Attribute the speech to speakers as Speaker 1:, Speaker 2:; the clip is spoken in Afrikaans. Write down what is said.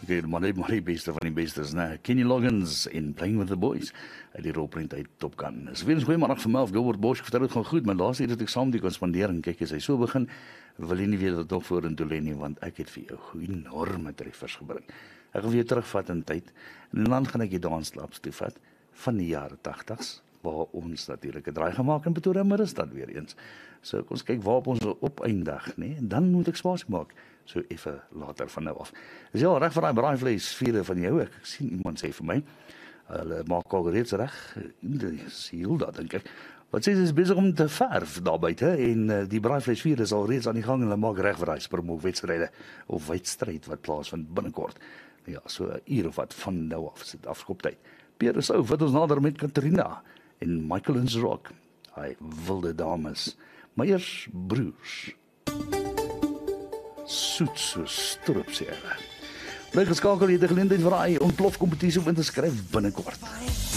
Speaker 1: okay, maar die beste van die bestes, né? Kenny Loggins in Playing with the Boys. Uit die rolprent uit Top Gun. Dis weer 'n goeie middag vir my of Gilbert Bosch, vertel dit gaan goed, maar laas het ek saam die kon spandeer en kyk as hy so begin, wil jy nie weet wat nog vorentoe lê nie, want ek het vir jou enorme treffers gebring. Ek gaan weer terugvat in tyd, en dan gaan ek die danslaps toe vat, van die jare 80s, waar ons natuurlik 'n draai gemaak in Pretoria, maar is dat weer eens. So kom ons kyk waar op ons opeindig, nee, en dan moet ek spasie maak, so effe later van nou af. Is ja, reg vir daai braaivleisvuure van jou, ek sien iemand sê vir my, hulle maak al reeds reg, siel dat dink ek. Wat sê, is besig om te verf daar buite, en die braaivleisvuur is al reeds aan die gang, en hulle maak reg vir daai springbok-wedstryde, of wedstryd wat plaasvind binnekort. Ja, so 'n uur of wat van nou af, is dit afskoptyd. Pierre is ou, wat ons nader met Katrina, en Michael Lynch Rock, hy wilde dames, maar eers broers. Soet so stroop sê hulle. Bly geskakel, jy het 'n geleentheid vir daai ontplof kompetisie om in te skryf binnekort.